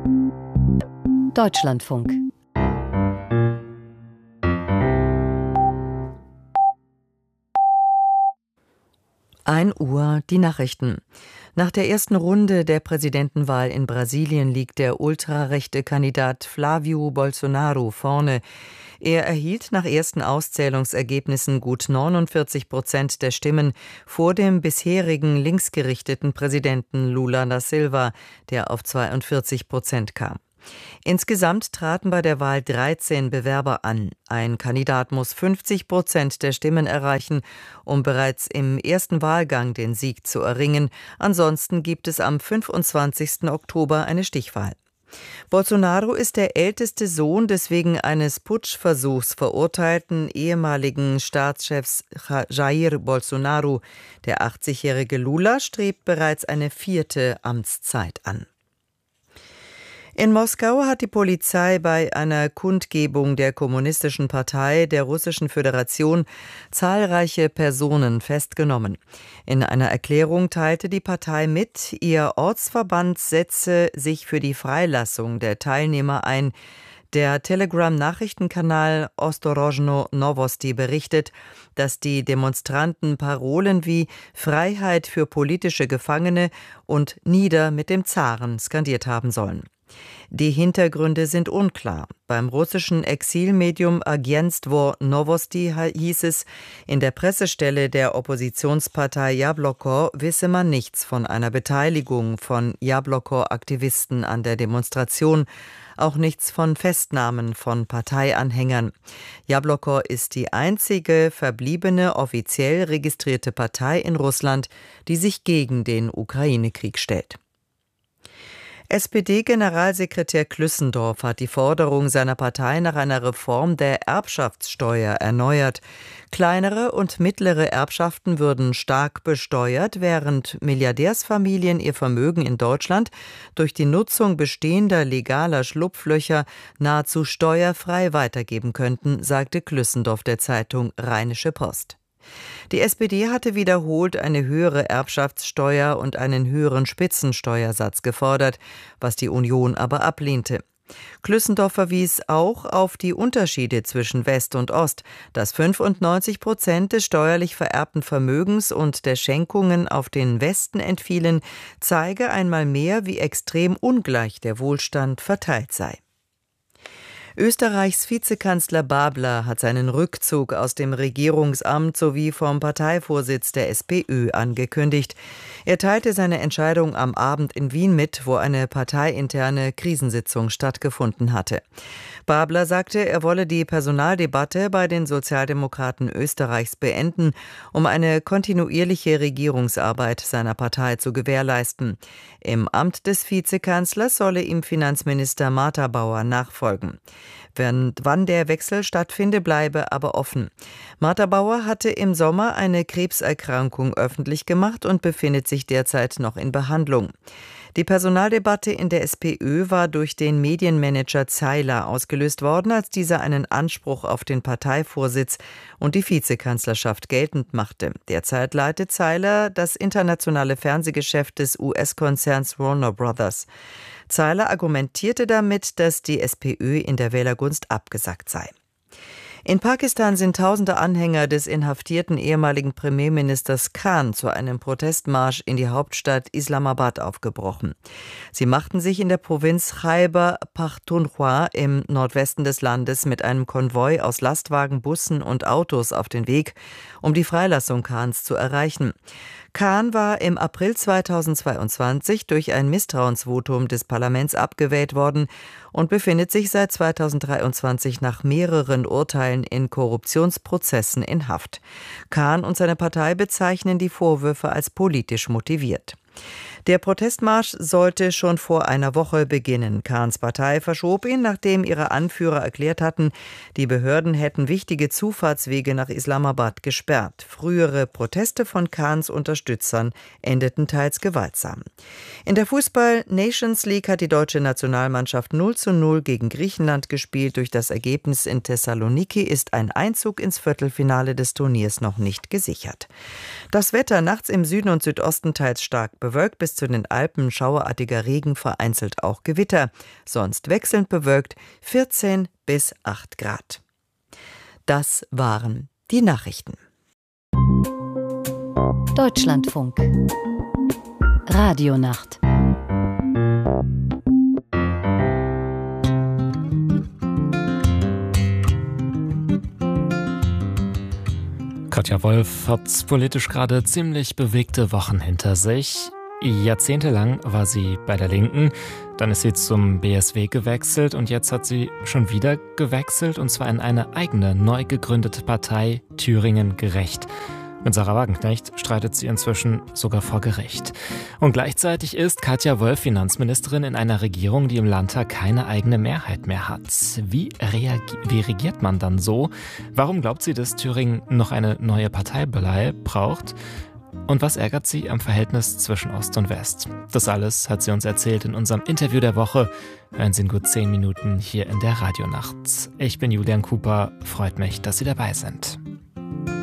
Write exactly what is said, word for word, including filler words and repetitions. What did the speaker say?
Deutschlandfunk. ein Uhr, die Nachrichten. Nach der ersten Runde der Präsidentenwahl in Brasilien liegt der ultrarechte Kandidat Flávio Bolsonaro vorne. Er erhielt nach ersten Auszählungsergebnissen gut neunundvierzig Prozent der Stimmen vor dem bisherigen linksgerichteten Präsidenten Lula da Silva, der auf zweiundvierzig Prozent kam. Insgesamt traten bei der Wahl dreizehn Bewerber an. Ein Kandidat muss fünfzig Prozent der Stimmen erreichen, um bereits im ersten Wahlgang den Sieg zu erringen. Ansonsten gibt es am fünfundzwanzigsten Oktober eine Stichwahl. Bolsonaro ist der älteste Sohn des wegen eines Putschversuchs verurteilten ehemaligen Staatschefs Jair Bolsonaro. Der achtzigjährige Lula strebt bereits eine vierte Amtszeit an. In Moskau hat die Polizei bei einer Kundgebung der Kommunistischen Partei der Russischen Föderation zahlreiche Personen festgenommen. In einer Erklärung teilte die Partei mit, ihr Ortsverband setze sich für die Freilassung der Teilnehmer ein. Der Telegram-Nachrichtenkanal Ostorozhno Novosti berichtet, dass die Demonstranten Parolen wie Freiheit für politische Gefangene und Nieder mit dem Zaren skandiert haben sollen. Die Hintergründe sind unklar. Beim russischen Exilmedium Agentstvo Novosti hieß es, in der Pressestelle der Oppositionspartei Jabloko wisse man nichts von einer Beteiligung von Jabloko-Aktivisten an der Demonstration, auch nichts von Festnahmen von Parteianhängern. Jabloko ist die einzige verbliebene offiziell registrierte Partei in Russland, die sich gegen den Ukraine-Krieg stellt. S P D-Generalsekretär Klüssendorf hat die Forderung seiner Partei nach einer Reform der Erbschaftssteuer erneuert. Kleinere und mittlere Erbschaften würden stark besteuert, während Milliardärsfamilien ihr Vermögen in Deutschland durch die Nutzung bestehender legaler Schlupflöcher nahezu steuerfrei weitergeben könnten, sagte Klüssendorf der Zeitung Rheinische Post. Die S P D hatte wiederholt eine höhere Erbschaftssteuer und einen höheren Spitzensteuersatz gefordert, was die Union aber ablehnte. Klüssendorf verwies auch auf die Unterschiede zwischen West und Ost, dass fünfundneunzig Prozent des steuerlich vererbten Vermögens und der Schenkungen auf den Westen entfielen, zeige einmal mehr, wie extrem ungleich der Wohlstand verteilt sei. Österreichs Vizekanzler Babler hat seinen Rückzug aus dem Regierungsamt sowie vom Parteivorsitz der SPÖ angekündigt. Er teilte seine Entscheidung am Abend in Wien mit, wo eine parteiinterne Krisensitzung stattgefunden hatte. Babler sagte, er wolle die Personaldebatte bei den Sozialdemokraten Österreichs beenden, um eine kontinuierliche Regierungsarbeit seiner Partei zu gewährleisten. Im Amt des Vizekanzlers solle ihm Finanzminister Martha Bauer nachfolgen. Wann der Wechsel stattfinde, bleibe aber offen. Martha Bauer hatte im Sommer eine Krebserkrankung öffentlich gemacht und befindet sich derzeit noch in Behandlung. Die Personaldebatte in der SPÖ war durch den Medienmanager Zeiler ausgelöst worden, als dieser einen Anspruch auf den Parteivorsitz und die Vizekanzlerschaft geltend machte. Derzeit leitet Zeiler das internationale Fernsehgeschäft des U S-Konzerns Warner Brothers. Zeiler argumentierte damit, dass die SPÖ in der Wählergunst abgesackt sei. In Pakistan sind tausende Anhänger des inhaftierten ehemaligen Premierministers Khan zu einem Protestmarsch in die Hauptstadt Islamabad aufgebrochen. Sie machten sich in der Provinz Khyber Pakhtunkhwa im Nordwesten des Landes mit einem Konvoi aus Lastwagen, Bussen und Autos auf den Weg, um die Freilassung Khans zu erreichen. Khan war im April zweitausendzweiundzwanzig durch ein Misstrauensvotum des Parlaments abgewählt worden und befindet sich seit zweitausenddreiundzwanzig nach mehreren Urteilen in Korruptionsprozessen in Haft. Khan und seine Partei bezeichnen die Vorwürfe als politisch motiviert. Der Protestmarsch sollte schon vor einer Woche beginnen. Khans Partei verschob ihn, nachdem ihre Anführer erklärt hatten, die Behörden hätten wichtige Zufahrtswege nach Islamabad gesperrt. Frühere Proteste von Khans Unterstützern endeten teils gewaltsam. In der Fußball-Nations League hat die deutsche Nationalmannschaft null zu null gegen Griechenland gespielt. Durch das Ergebnis in Thessaloniki ist ein Einzug ins Viertelfinale des Turniers noch nicht gesichert. Das Wetter nachts im Süden und Südosten teils stark bewölkt bis bis zu den Alpen schauerartiger Regen, vereinzelt auch Gewitter. Sonst wechselnd bewölkt, vierzehn bis acht Grad. Das waren die Nachrichten. Deutschlandfunk. Radionacht. Katja Wolf hat politisch gerade ziemlich bewegte Wochen hinter sich. Jahrzehntelang war sie bei der Linken, dann ist sie zum B S W gewechselt und jetzt hat sie schon wieder gewechselt, und zwar in eine eigene, neu gegründete Partei, Thüringen Gerecht. Mit Sarah Wagenknecht streitet sie inzwischen sogar vor Gericht. Und gleichzeitig ist Katja Wolf Finanzministerin in einer Regierung, die im Landtag keine eigene Mehrheit mehr hat. Wie, reagi- wie regiert man dann so? Warum glaubt sie, dass Thüringen noch eine neue Parteileihe braucht? Und was ärgert sie am Verhältnis zwischen Ost und West? Das alles hat sie uns erzählt in unserem Interview der Woche. Hören Sie in gut zehn Minuten hier in der Radionacht. Ich bin Julian Cooper, freut mich, dass Sie dabei sind.